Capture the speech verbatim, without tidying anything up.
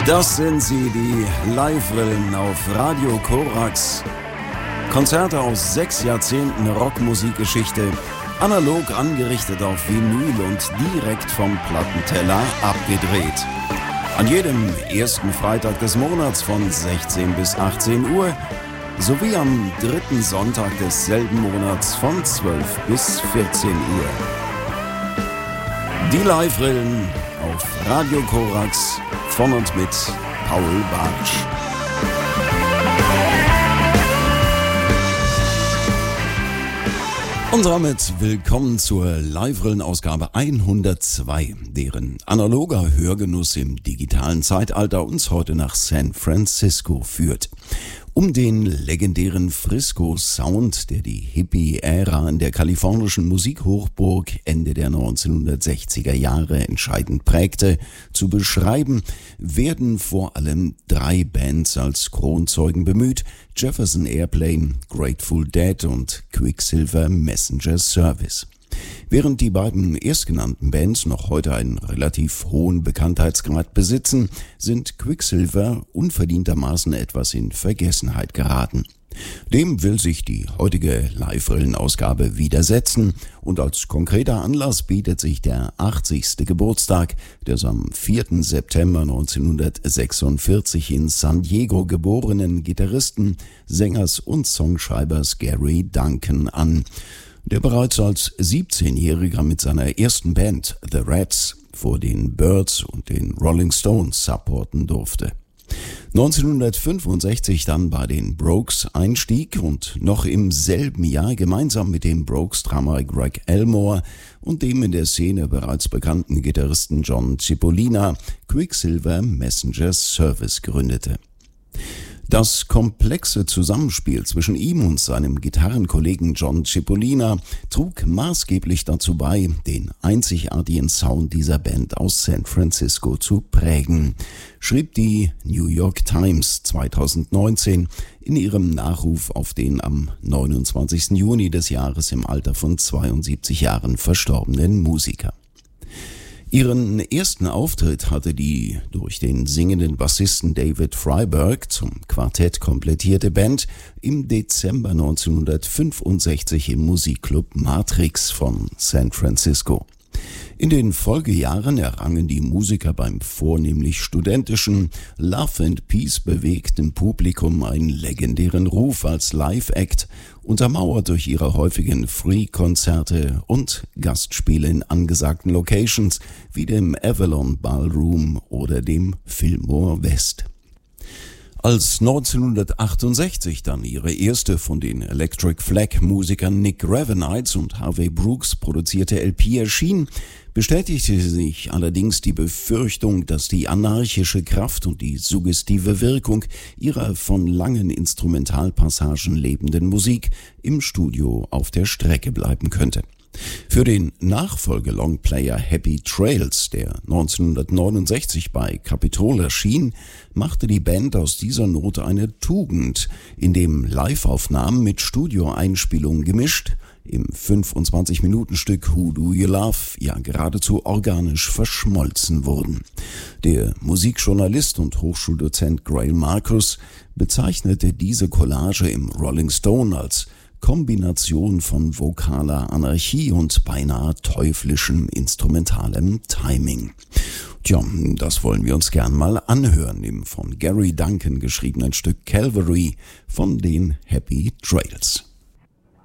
Das sind sie, die Live-Wellen auf Radio Korax. Konzerte aus sechs Jahrzehnten Rockmusikgeschichte, analog angerichtet auf Vinyl und direkt vom Plattenteller abgedreht. An jedem ersten Freitag des Monats von sechzehn bis achtzehn Uhr sowie am dritten Sonntag desselben Monats von zwölf bis vierzehn Uhr. Die Live-Rillen auf Radio Korax von und mit Paul Bartsch. Und damit willkommen zur Live-Rillen-Ausgabe hundertzwei, deren analoger Hörgenuss im digitalen Zeitalter uns heute nach San Francisco führt. Um den legendären Frisco-Sound, der die Hippie-Ära in der kalifornischen Musikhochburg Ende der neunzehnhundertsechziger Jahre entscheidend prägte, zu beschreiben, werden vor allem drei Bands als Kronzeugen bemüht: Jefferson Airplane, Grateful Dead und Quicksilver Messenger Service. Während die beiden erstgenannten Bands noch heute einen relativ hohen Bekanntheitsgrad besitzen, sind Quicksilver unverdientermaßen etwas in Vergessenheit geraten. Dem will sich die heutige Live-Rillen-Ausgabe widersetzen und als konkreter Anlass bietet sich der achtzigste Geburtstag des am vierten September neunzehnhundertsechsundvierzig in San Diego geborenen Gitarristen, Sängers und Songschreibers Gary Duncan an, der bereits als siebzehnjähriger mit seiner ersten Band The Rats vor den Byrds und den Rolling Stones supporten durfte. neunzehnhundertfünfundsechzig dann bei den Brokes einstieg und noch im selben Jahr gemeinsam mit dem Brokes-Drummer Greg Elmore und dem in der Szene bereits bekannten Gitarristen John Cipollina Quicksilver Messenger Service gründete. Das komplexe Zusammenspiel zwischen ihm und seinem Gitarrenkollegen John Cipollina trug maßgeblich dazu bei, den einzigartigen Sound dieser Band aus San Francisco zu prägen, schrieb die New York Times zweitausendneunzehn in ihrem Nachruf auf den am neunundzwanzigsten Juni des Jahres im Alter von zweiundsiebzig Jahren verstorbenen Musiker. Ihren ersten Auftritt hatte die durch den singenden Bassisten David Freiberg zum Quartett komplettierte Band im Dezember neunzehnhundertfünfundsechzig im Musikclub Matrix von San Francisco. In den Folgejahren errangen die Musiker beim vornehmlich studentischen, Love and Peace bewegten Publikum einen legendären Ruf als Live-Act, untermauert durch ihre häufigen Free-Konzerte und Gastspiele in angesagten Locations wie dem Avalon Ballroom oder dem Fillmore West. Als neunzehnhundertachtundsechzig dann ihre erste von den Electric Flag-Musikern Nick Ravenites und Harvey Brooks produzierte L P erschien, bestätigte sich allerdings die Befürchtung, dass die anarchische Kraft und die suggestive Wirkung ihrer von langen Instrumentalpassagen lebenden Musik im Studio auf der Strecke bleiben könnte. Für den Nachfolge-Longplayer Happy Trails, der neunzehnhundertneunundsechzig bei Capitol erschien, machte die Band aus dieser Not eine Tugend, indem Live-Aufnahmen mit Studioeinspielungen gemischt im fünfundzwanzig-Minuten-Stück Who Do You Love ja geradezu organisch verschmolzen wurden. Der Musikjournalist und Hochschuldozent Grail Marcus bezeichnete diese Collage im Rolling Stone als Kombination von vokaler Anarchie und beinahe teuflischem instrumentalem Timing. Tja, das wollen wir uns gern mal anhören im von Gary Duncan geschriebenen Stück Calvary von den Happy Trails.